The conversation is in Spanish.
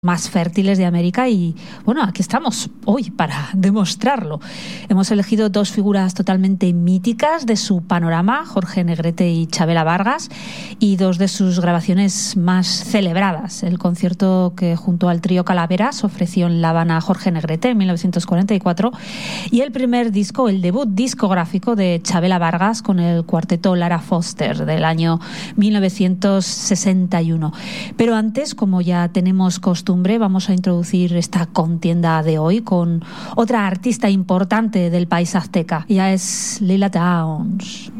más fértiles de América y bueno, aquí estamos hoy para demostrarlo. Hemos elegido dos figuras totalmente míticas de su panorama, Jorge Negrete y Chavela Vargas, y dos de sus grabaciones más celebradas. El concierto que junto al trío Calaveras ofreció en La Habana Jorge Negrete en 1944 y el primer disco, el debut discográfico de Chavela Vargas con el cuarteto Lara Foster del año 1961. Pero antes, como ya tenemos costumbre, vamos a introducir esta contienda de hoy con otra artista importante del país azteca. Ella es Lila Downs.